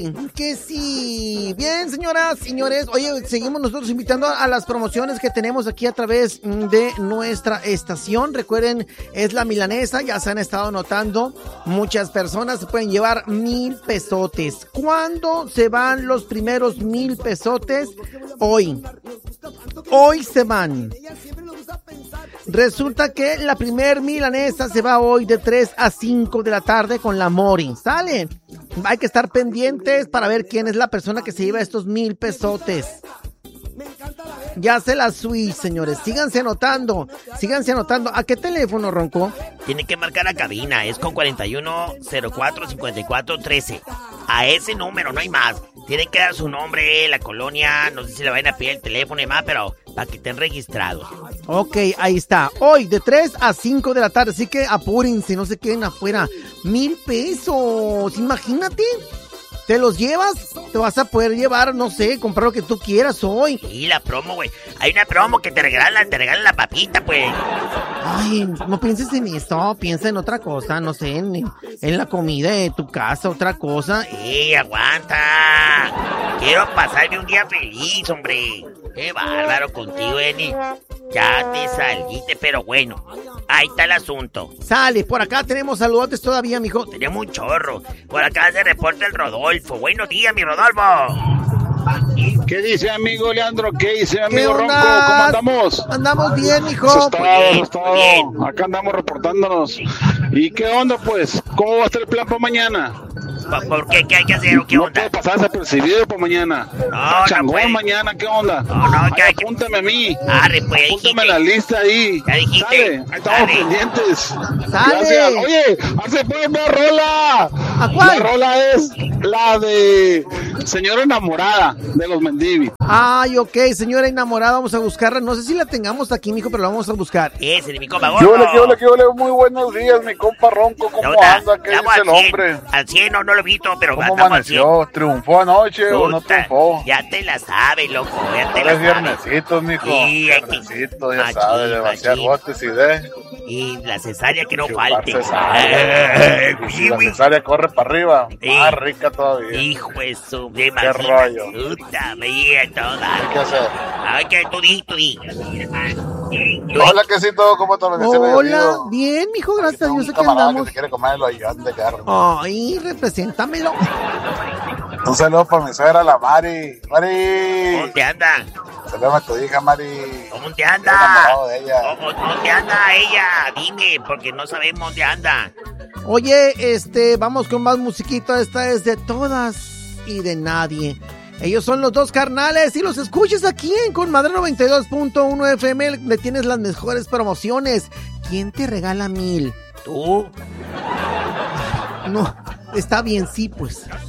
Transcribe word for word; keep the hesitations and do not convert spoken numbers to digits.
sí, que sí. Bien, señoras, señores. Oye, seguimos nosotros invitando a las promociones que tenemos aquí a través de nuestra estación. Recuerden, es la milanesa, ya se han estado notando. Muchas personas se pueden llevar mil pesotes. ¿Cuándo se van los primeros mil pesotes? Hoy. Hoy se van. Resulta que la primer milanesa se va hoy de tres a cinco de la tarde con la Mori. ¿Sale? Hay que estar pendientes para ver quién es la persona que se lleva estos mil pesotes. Ya se la subí, señores. Síganse anotando. Síganse anotando. ¿A qué teléfono, Ronco? Tiene que marcar a cabina. Es con cuarenta y uno cero cuatro cincuenta y cuatro trece. A ese número, no hay más. Tienen que dar su nombre, la colonia. No sé si le van a pedir el teléfono y más, pero para que estén registrados. Ok, ahí está. Hoy de tres a cinco de la tarde. Así que apúrense, no se queden afuera. Mil pesos. Imagínate. ¿Te los llevas? Te vas a poder llevar, no sé, comprar lo que tú quieras hoy. Sí, la promo, güey. Hay una promo que te regalan, te regalan la papita, pues. Ay, no pienses en esto, piensa en otra cosa, no sé, en, en la comida de tu casa, otra cosa. ¡Eh, aguanta! Quiero pasarme un día feliz, hombre. Qué bárbaro contigo, Eni. Ya te saliste, pero bueno, ahí está el asunto. Sale, por acá tenemos saludotes todavía, mijo. Tenemos un chorro. Por acá se reporta el Rodolfo. Buenos días, mi Rodolfo. ¿Qué dice, amigo Leandro? ¿Qué dice, amigo Ronco? ¿Cómo andamos? Andamos bien, mijo. Eso es todo, bien, eso es todo. bien. Acá andamos reportándonos. ¿Y qué onda, pues? ¿Cómo va a estar el plan para mañana? ¿Por qué? ¿Qué hay que hacer o qué No onda? puede pasar desapercibido para mañana. No, Changón no puede. mañana, ¿qué onda? No, no, ya Ay, hay que- apúntame a mí. Arre, pues, ya Apúntame dijiste. en la lista ahí. Ya dijiste. Sale, ahí estamos Dale. pendientes. Sale. Gracias. Oye, hace pues una rola. ¿A cuál? La rola es la de Señora Enamorada de los Mendivi. Ay, ok, señora enamorada, vamos a buscarla. No sé si la tengamos aquí, mijo, pero la vamos a buscar. Ese de mi compa ¿Qué gordo. ole, qué ole, qué ole? Muy buenos días, mi compa Ronco. ¿Cómo Puta, anda? ¿Qué estamos dice el al cien, hombre? Al cien, no, no lo he visto, pero ¿Cómo estamos al cien. amaneció? ¿Triunfó anoche o no Puta, triunfó? ya te la sabes, loco, ya te Ahora la es sabes. viernesito, mijo. Sí, hay que- Viernesito, ya machín, sabes, de vaciar machín. botes y de... Y la cesárea que no chupar falte. cesárea. Eh, Y si sí, la güey. cesárea corre para arriba, Sí. más rica todavía. Hijo de su... de ¿Qué rollo? Puta, me llega toda. ¿Qué hacer? Ay, que tú di, tú di. Hola, quesito, ¿cómo te amaneciste? Hola, bien, mijo, gracias a Tengo Dios, un aquí camarada andamos. que se quiere comer el hoyón de carne. Ay, represéntamelo. Un saludo para mi suegra, la Mari. Mari. ¿Cómo te anda? Saludos a tu hija, Mari. ¿Cómo te Estoy anda? enamorado de ella. ¿Cómo, cómo te anda ella? Dime, porque no sabemos dónde anda. Oye, este, vamos con más musiquita. Esta es de todas y de nadie. Ellos son los dos carnales y los escuchas aquí en Con Madre noventa y dos punto uno F M. Le tienes las mejores promociones. ¿Quién te regala mil? ¿Tú? No, está bien, sí, pues.